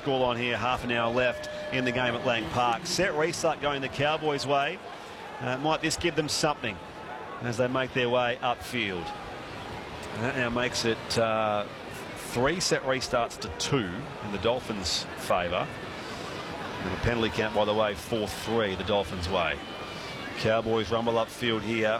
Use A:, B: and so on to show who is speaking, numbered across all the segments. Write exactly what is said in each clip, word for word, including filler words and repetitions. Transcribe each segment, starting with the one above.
A: scoreline here, half an hour left in the game at Lang Park. Set restart going the Cowboys' way. Uh, might this give them something as they make their way upfield? And that now makes it uh, three set restarts to two in the Dolphins' favour. And a penalty count, by the way, four three the Dolphins' way. Cowboys rumble upfield here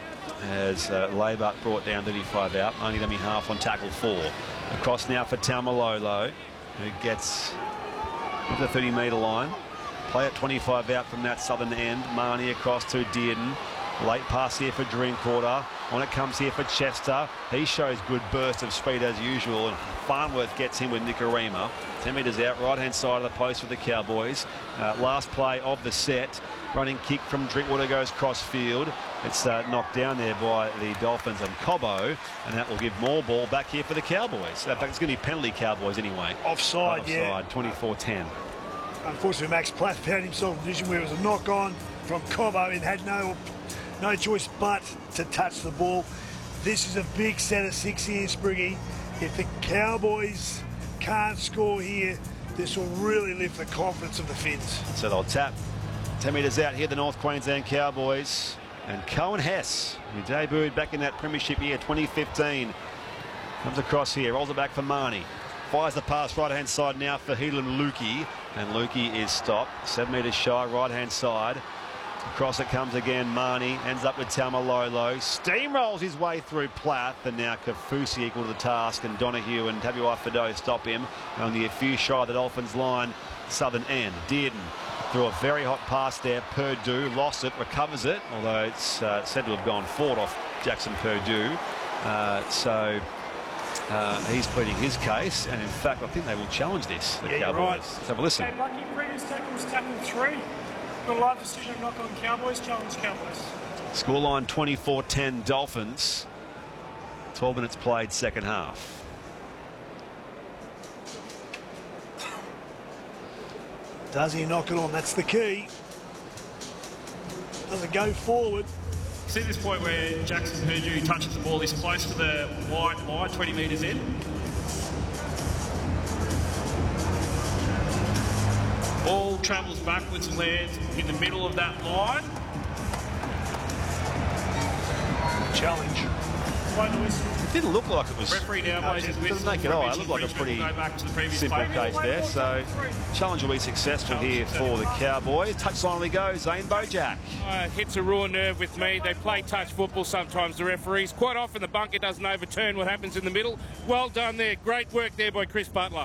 A: as uh, Laybuck brought down thirty-five out. Only Lemmy half on tackle four. Across now for Taumalolo, who gets to the thirty metre line. Play at twenty-five out from that southern end. Marnie across to Dearden. Late pass here for Drinkwater. On it comes here for Chester. He shows good burst of speed as usual. And Farnworth gets him with Nikorima. ten metres out, right-hand side of the post for the Cowboys. Uh, last play of the set. Running kick from Drinkwater goes cross-field. It's uh, knocked down there by the Dolphins and Cobbo. And that will give more ball back here for the Cowboys. In fact, it's going to be penalty Cowboys anyway.
B: Offside,
A: Offside
B: yeah.
A: twenty-four ten.
B: Unfortunately, Max Platt found himself in a position where it was a knock-on from Cobbo and had no... No choice but to touch the ball. This is a big set of six here, Spriggy. If the Cowboys can't score here, this will really lift the confidence of the Finns.
A: So they'll tap ten metres out here, the North Queensland Cowboys. And Cohen Hess, who debuted back in that premiership year, twenty fifteen, comes across here, rolls it back for Marnie. Fires the pass right-hand side now for Helan Lukey. And Lukey is stopped, seven metres shy, right-hand side. Across it comes again, Marnie, ends up with Taumalolo, steamrolls his way through Plath, and now Kafusi equal to the task, and Donahue and Tabuai Fido stop him. Only a few shy of the Dolphins line, southern end. Dearden threw a very hot pass there, Purdue, lost it, recovers it, although it's uh, said to have gone forward off Jackson Purdue. Uh, so uh, he's pleading his case, and in fact, I think they will challenge this, the
B: yeah,
A: Cowboys.
B: right.
A: Let's have a listen.
C: Okay, lucky previous tackle was tackle three. Got a live decision, knock on Cowboys, challenge Cowboys.
A: Scoreline twenty-four ten Dolphins. twelve minutes played, second half.
B: Does he knock it on? That's the key. Does it go forward?
C: See this point where Jackson Purdue touches the ball, he's close to the white line, twenty metres in. Ball travels backwards and lands in the middle of that line.
B: Challenge.
C: Play the whistle.
A: It didn't look like it was.
C: Referee now blows his
A: It
C: whistle.
A: doesn't make it eye. It looked like a pretty
C: Go back to the previous
A: simple
C: play.
A: case there. So challenge will be successful here for the Cowboys. Touchline we go. Zane Bojack.
D: Uh, hits a raw nerve with me. They play touch football sometimes, the referees. Quite often the bunker doesn't overturn what happens in the middle. Well done there. Great work there by Chris Butler.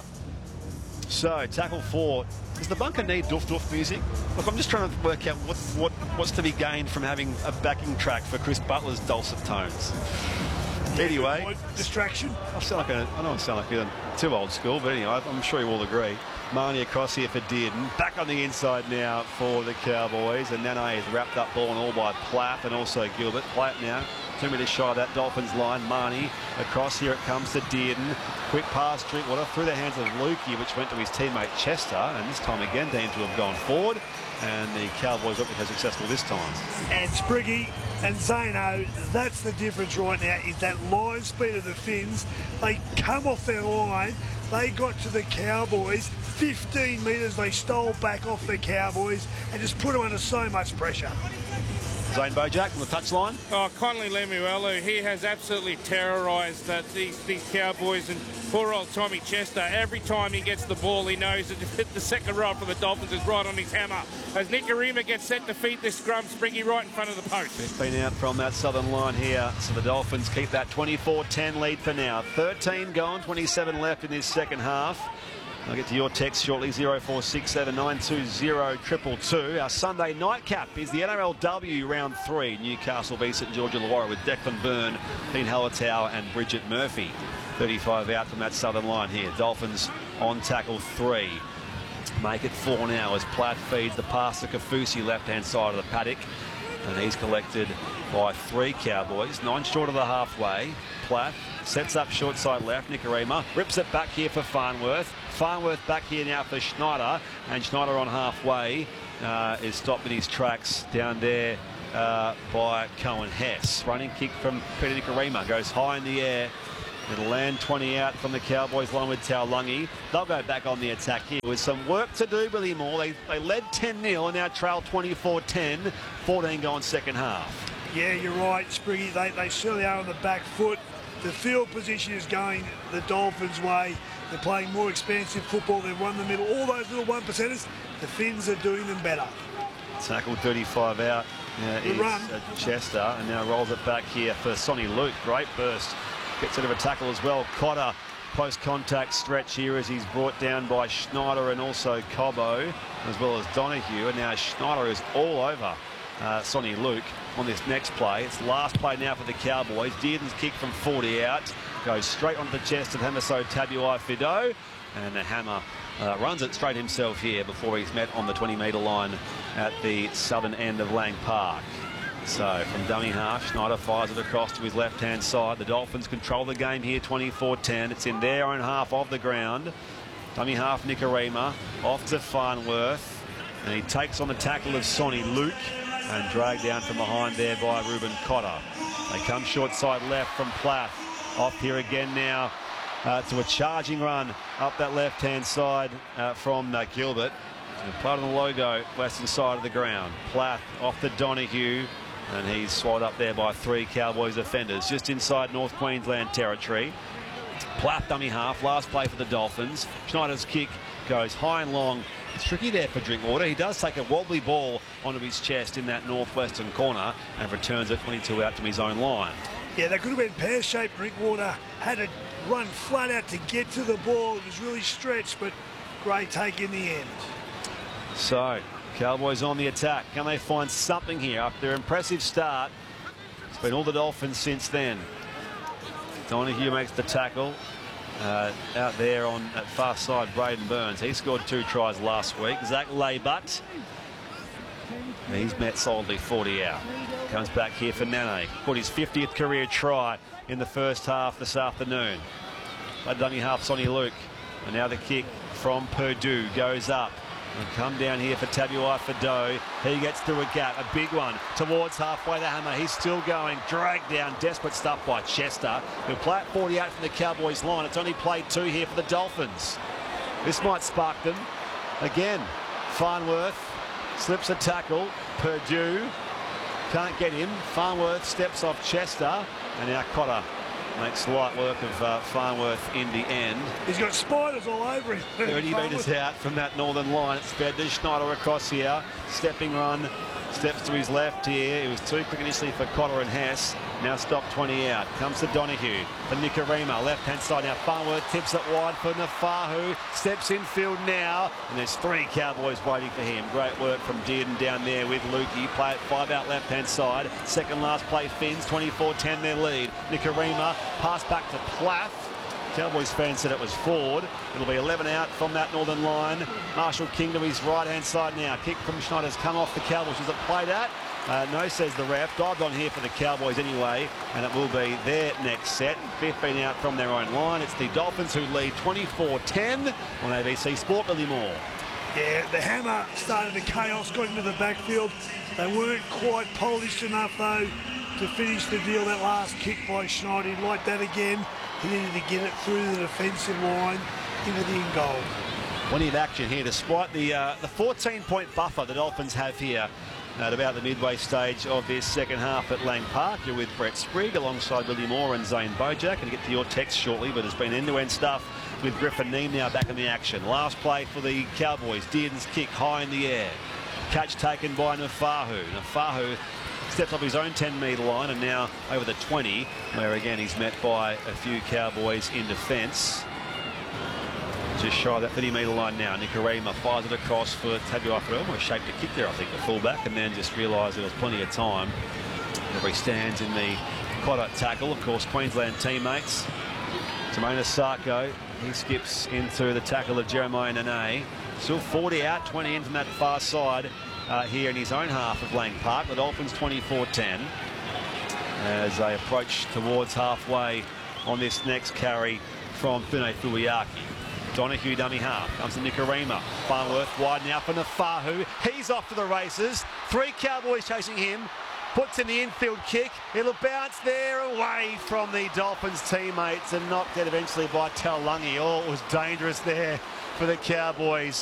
A: So tackle four. Does the bunker need doof doof music? Look, I'm just trying to work out what what what's to be gained from having a backing track for Chris Butler's dulcet tones. Anyway,
B: distraction.
A: I sound like a, I don't sound like I'm too old school, but anyway, I'm sure you all agree. Marnie across here for Dearden. Back on the inside now for the Cowboys, and Nane is wrapped up ball and all by Platt and also Gilbert. Platt now two metres shy of that Dolphins line. Marnie across here, it comes to Dearden. Quick pass, Drinkwater through the hands of Lukey, which went to his teammate Chester, and this time again deemed to have gone forward. And the Cowboys look like successful this time.
B: And Spriggy and Zano, that's the difference right now, is that line speed of the Finns. They come off their line, they got to the Cowboys, fifteen metres they stole back off the Cowboys and just put them under so much pressure.
A: Zane Bojack on the touchline.
D: Oh, Connolly Lemuelu, he has absolutely terrorised uh, these, these Cowboys, and poor old Tommy Chester. Every time he gets the ball, he knows that the second row for the Dolphins is right on his hammer. As Nikorima gets set to feed this scrum, Spriggy right in front of the post.
A: It's been out from that southern line here, so the Dolphins keep that twenty-four ten lead for now. thirteen gone, twenty-seven left in this second half. I'll get to your text shortly, zero four six seven nine two zero two two two. Our Sunday nightcap is the N R L W round three. Newcastle v St George Illawarra with Declan Byrne, Dean Hallertau and Bridget Murphy. thirty-five out from that southern line here. Dolphins on tackle three. Make it four now as Platt feeds the pass to Kafusi, left-hand side of the paddock. And he's collected by three Cowboys. Nine short of the halfway. Platt sets up short side left. Nikorima rips it back here for Farnworth. Farnworth back here now for Schneider. And Schneider on halfway uh, is stopped in his tracks down there uh, by Cohen Hess. Running kick from Peter Nikorima. Goes high in the air It'll land twenty out from the Cowboys along with Taulagi. They'll go back on the attack here with some work to do, Billy Moore. They, they led ten nil and now trail twenty-four ten. fourteen going second half.
B: Yeah, you're right, Spriggy. They, they certainly are on the back foot. The field position is going the Dolphins' way. They're playing more expansive football. They've won the middle. All those little one percenters, the Finns are doing them better.
A: Tackle thirty-five out uh, is
B: run.
A: uh, Chester, and now rolls it back here for Sonny Luke. Great burst. Gets rid of a tackle as well. Cotter, post-contact stretch here as he's brought down by Schneider and also Cobbo, as well as Donahue. And now Schneider is all over uh, Sonny Luke on this next play. It's the last play now for the Cowboys. Dearden's kick from forty out. Goes straight onto the chest of Hamiso Tabuai-Fidow. And the Hammer uh, runs it straight himself here before he's met on the twenty metre line at the southern end of Lang Park. So from dummy half, Schneider fires it across to his left-hand side. The Dolphins control the game here, twenty-four ten. It's in their own half of the ground. Dummy half, Nikorima, off to Farnworth. And he takes on the tackle of Sonny Luke and dragged down from behind there by Reuben Cotter. They come short side left from Plath. Off here again now uh, to a charging run up that left-hand side uh, from uh, Gilbert. And part of the logo, western side of the ground. Plath off the Donahue. And he's swallowed up there by three Cowboys defenders just inside North Queensland territory. Plath dummy half, last play for the Dolphins. Schneider's kick goes high and long. It's tricky there for Drinkwater. He does take a wobbly ball onto his chest in that northwestern corner and returns it twenty-two out to his own line.
B: Yeah, that could have been pear-shaped. Drinkwater had to run flat out to get to the ball. It was really stretched, but great take in the end.
A: So, Cowboys on the attack. Can they find something here after their impressive start? It's been all the Dolphins since then. Donahue makes the tackle uh, out there on that far side. Braden Burns. He scored two tries last week. Zach Laybutt. He's met solidly forty out. Comes back here for Nane. Put his fiftieth career try in the first half this afternoon. By dummy half, Sonny Luke. And now the kick from Purdue goes up. And come down here for Tabuai-Fidow. He gets through a gap, a big one, towards halfway the Hammer. He's still going, dragged down, desperate stuff by Chester. He'll play at forty-eight from the Cowboys line. It's only played two here for the Dolphins. This might spark them. Again, Farnworth slips a tackle. Purdue can't get him. Farnworth steps off Chester. And now Cotter makes light work of uh, Farnworth in the end.
B: He's got spiders all over him.
A: thirty metres out from that northern line. It's fed to Schneider across here. Stepping run. Steps to his left here. It was too quick initially for Cotter and Hess. Now stopped twenty out. Comes to Donahue. For Nikorima. Left-hand side now. Farnworth tips it wide for Nafahu. Steps in field now. And there's three Cowboys waiting for him. Great work from Dearden down there with Lukey. Play it five out left-hand side. Second last play Finns. twenty-four ten their lead. Nikorima. Pass back to Plath. Cowboys fans said it was Ford. It'll be eleven out from that northern line. Marshall King to his right-hand side now. Kick from Schneider's come off the Cowboys. Was it played at? Uh, no, says the ref. Dived on here for the Cowboys anyway, and it will be their next set. fifteen out from their own line. It's the Dolphins who lead twenty-four ten on A B C Sport. Billy Moore.
B: Yeah, the Hammer started the chaos, got into the backfield. They weren't quite polished enough, though, to finish the deal. That last kick by Schneider, like that again. He needed to get it through the defensive line into the end goal.
A: Plenty of action here, despite the uh, the fourteen point buffer the Dolphins have here at about the midway stage of this second half at Lang Park. You're with Brett Sprigg alongside Billy Moore and Zane Bojack. And get to your text shortly, but it's been end-to-end stuff with Griffin Neem now back in the action. Last play for the Cowboys. Dearden's kick high in the air. Catch taken by Nafahu. Nafahu steps off his own ten metre line and now over the twenty, where again he's met by a few Cowboys in defence. Just shy of that thirty metre line now. Nikorima fires it across for Tabuai-Fidow. Well, shaped a kick there, I think, the fullback, and then just realised there was plenty of time. Where he stands in the Cotter tackle. Of course, Queensland teammates. Timona Sarko, he skips into the tackle of Jeremiah Nene. Still forty out, twenty in from that far side. Uh, here in his own half of Lang Park. The Dolphins twenty-four ten as they approach towards halfway on this next carry from Fune Fuiaki. Donahue dummy half. Comes to Nikorima. Farnworth wide now for Nafahu. He's off to the races. Three Cowboys chasing him. puts in the infield kick. It'll bounce there away from the Dolphins teammates and knocked out eventually by Taulagi. Oh, it was dangerous there for the Cowboys.